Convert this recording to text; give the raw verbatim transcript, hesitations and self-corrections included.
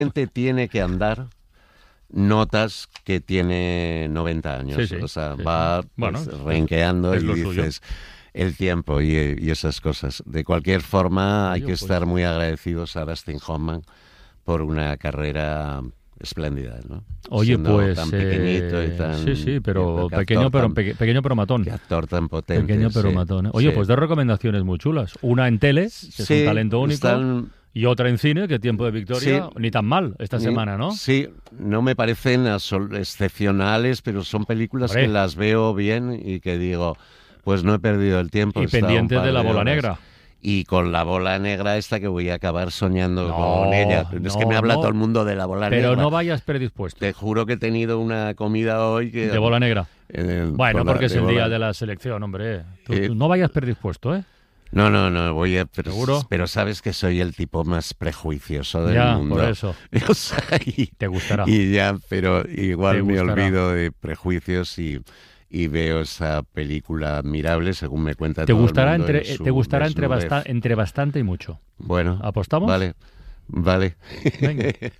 gente tiene que andar, notas que tiene noventa años. Sí, sí, o sea, sí, va sí. Bueno, pues, renqueando es y lo suyo. dices el tiempo y, y esas cosas. De cualquier forma, hay Oye, que pues- estar muy agradecidos a Dustin Hoffman por una carrera espléndida, ¿no? Oye, Siendo pues tan pequeñito y eh, tan... sí, sí, y pero qué pequeño, actor pero tan- peque- pequeño pero matón. qué actor tan potente. Pequeño pero sí, matón. ¿eh? Oye, sí. pues dos recomendaciones muy chulas. Una en tele, que es Sí, un talento único, están- y otra en cine, que Tiempo de Victoria, Sí. ni tan mal esta Ni- semana, ¿no? Sí, no me parecen asol- excepcionales, pero son películas Hombre. que las veo bien y que digo, pues no he perdido el tiempo. Y he estado un pendiente par de La Bola horas. Negra. Y con La Bola Negra esta que voy a acabar soñando No, con ella. Es no, que me habla no. todo el mundo de La Bola Pero Negra. no vayas predispuesto. Te juro que he tenido una comida hoy que... De Bola Negra. eh, Bueno, por la- porque es de el día bola- de la selección, hombre. Tú, Eh, tú no vayas predispuesto, ¿eh? No, no, no, voy a... Pero, ¿Seguro? pero sabes que soy el tipo más prejuicioso del Ya, mundo. por eso. O sea, y, Te gustará. y ya, pero igual Te me gustará. olvido de prejuicios y, y veo esa película admirable, según me cuenta Te todo gustará, el mundo entre, en su te gustará entre, desnudez. basta- entre bastante y mucho. Bueno, ¿Apostamos? Vale, vale. Venga.